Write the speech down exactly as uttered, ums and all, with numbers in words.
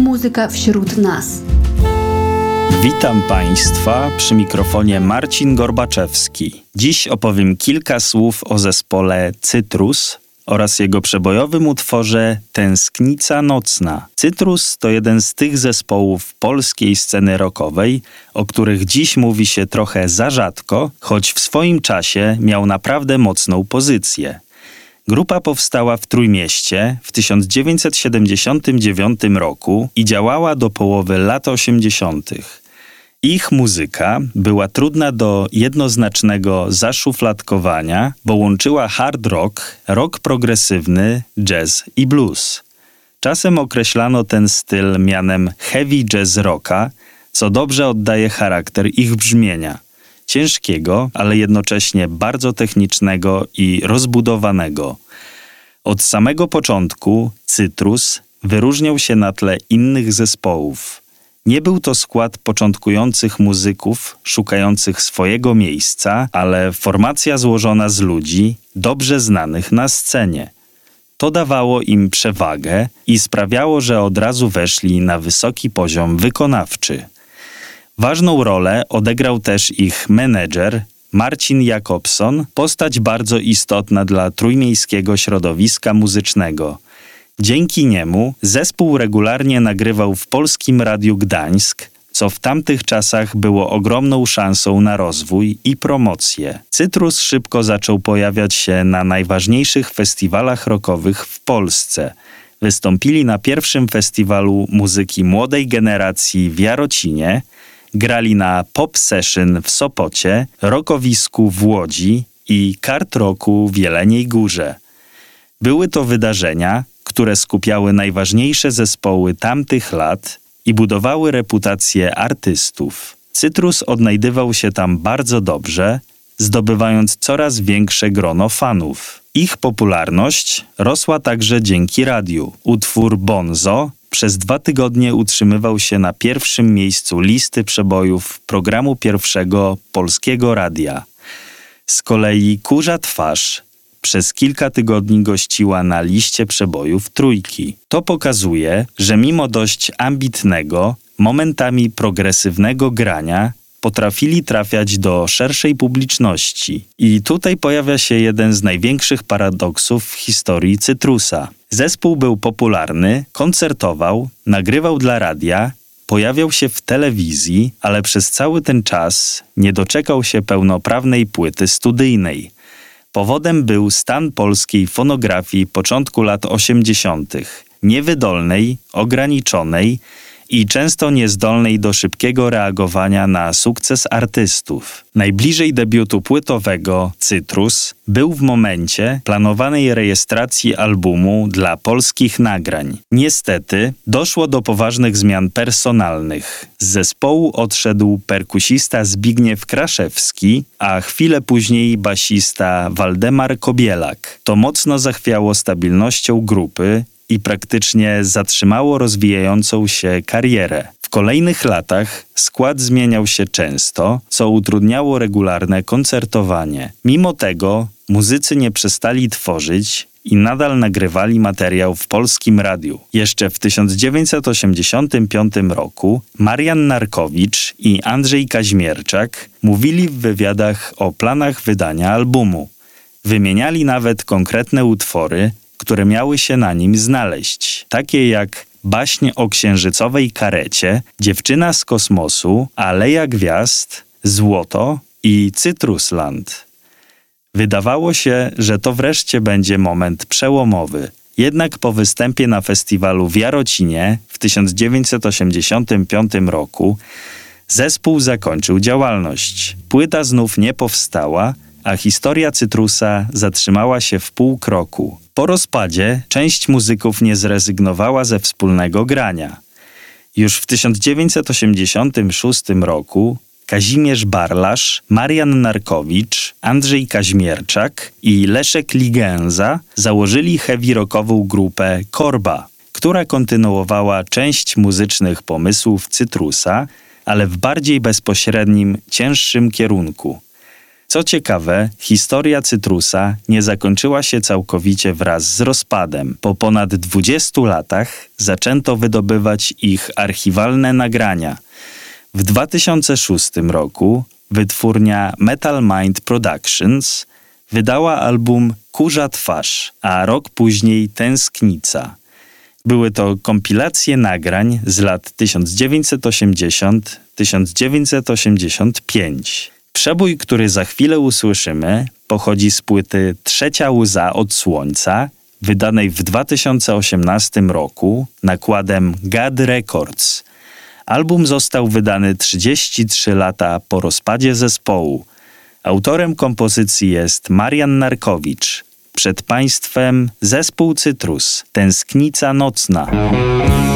Muzyka wśród nas. Witam Państwa, przy mikrofonie Marcin Gorbaczewski. Dziś opowiem kilka słów o zespole Cytrus oraz jego przebojowym utworze Tęsknica nocna. Cytrus to jeden z tych zespołów polskiej sceny rockowej, o których dziś mówi się trochę za rzadko, choć w swoim czasie miał naprawdę mocną pozycję. Grupa powstała w Trójmieście w tysiąc dziewięćset siedemdziesiątym dziewiątym roku i działała do połowy lat osiemdziesiątych. Ich muzyka była trudna do jednoznacznego zaszufladkowania, bo łączyła hard rock, rock progresywny, jazz i blues. Czasem określano ten styl mianem heavy jazz rocka, co dobrze oddaje charakter ich brzmienia. Ciężkiego, ale jednocześnie bardzo technicznego i rozbudowanego. Od samego początku Cytrus wyróżniał się na tle innych zespołów. Nie był to skład początkujących muzyków szukających swojego miejsca, ale formacja złożona z ludzi dobrze znanych na scenie. To dawało im przewagę i sprawiało, że od razu weszli na wysoki poziom wykonawczy. Ważną rolę odegrał też ich menedżer Marcin Jakobson, postać bardzo istotna dla trójmiejskiego środowiska muzycznego. Dzięki niemu zespół regularnie nagrywał w Polskim Radiu Gdańsk, co w tamtych czasach było ogromną szansą na rozwój i promocję. Cytrus szybko zaczął pojawiać się na najważniejszych festiwalach rockowych w Polsce. Wystąpili na pierwszym festiwalu muzyki młodej generacji w Jarocinie, grali na Pop Session w Sopocie, rockowisku w Łodzi i Kart Rocku w Jeleniej Górze. Były to wydarzenia, które skupiały najważniejsze zespoły tamtych lat i budowały reputację artystów. Cytrus odnajdywał się tam bardzo dobrze, zdobywając coraz większe grono fanów. Ich popularność rosła także dzięki radiu. Utwór Bonzo przez dwa tygodnie utrzymywał się na pierwszym miejscu listy przebojów programu pierwszego Polskiego Radia. Z kolei Kurza Twarz przez kilka tygodni gościła na liście przebojów Trójki. To pokazuje, że mimo dość ambitnego, momentami progresywnego grania, potrafili trafiać do szerszej publiczności. I tutaj pojawia się jeden z największych paradoksów w historii Cytrusa. Zespół był popularny, koncertował, nagrywał dla radia, pojawiał się w telewizji, ale przez cały ten czas nie doczekał się pełnoprawnej płyty studyjnej. Powodem był stan polskiej fonografii początku lat osiemdziesiątych. Niewydolnej, ograniczonej i często niezdolnej do szybkiego reagowania na sukces artystów. Najbliżej debiutu płytowego Cytrus był w momencie planowanej rejestracji albumu dla polskich nagrań. Niestety doszło do poważnych zmian personalnych. Z zespołu odszedł perkusista Zbigniew Kraszewski, a chwilę później basista Waldemar Kobielak. To mocno zachwiało stabilnością grupy i praktycznie zatrzymało rozwijającą się karierę. W kolejnych latach skład zmieniał się często, co utrudniało regularne koncertowanie. Mimo tego muzycy nie przestali tworzyć i nadal nagrywali materiał w Polskim Radiu. Jeszcze w tysiąc dziewięćset osiemdziesiątym piątym roku Marian Narkowicz i Andrzej Kaźmierczak mówili w wywiadach o planach wydania albumu. Wymieniali nawet konkretne utwory, które miały się na nim znaleźć, takie jak Baśnie o księżycowej karecie, Dziewczyna z kosmosu, Aleja gwiazd, Złoto i Cytrusland. Wydawało się, że to wreszcie będzie moment przełomowy. Jednak po występie na festiwalu w Jarocinie w tysiąc dziewięćset osiemdziesiątym piątym roku zespół zakończył działalność. Płyta znów nie powstała, a historia Cytrusa zatrzymała się w pół kroku. Po rozpadzie część muzyków nie zrezygnowała ze wspólnego grania. Już w tysiąc dziewięćset osiemdziesiątym szóstym roku Kazimierz Barlasz, Marian Narkowicz, Andrzej Kaźmierczak i Leszek Ligęza założyli heavy rockową grupę Korba, która kontynuowała część muzycznych pomysłów Cytrusa, ale w bardziej bezpośrednim, cięższym kierunku. Co ciekawe, historia Cytrusa nie zakończyła się całkowicie wraz z rozpadem. Po ponad dwudziestu latach zaczęto wydobywać ich archiwalne nagrania. W dwa tysiące szóstym roku wytwórnia Metal Mind Productions wydała album Kurza Twarz, a rok później Tęsknica. Były to kompilacje nagrań z lat tysiąc dziewięćset osiemdziesiąty do tysiąc dziewięćset osiemdziesiątego piątego. Przebój, który za chwilę usłyszymy, pochodzi z płyty Trzecia łza od słońca, wydanej w dwa tysiące osiemnastym roku nakładem God Records. Album został wydany trzydzieści trzy lata po rozpadzie zespołu. Autorem kompozycji jest Marian Narkowicz. Przed Państwem zespół Cytrus, Tęsknica nocna.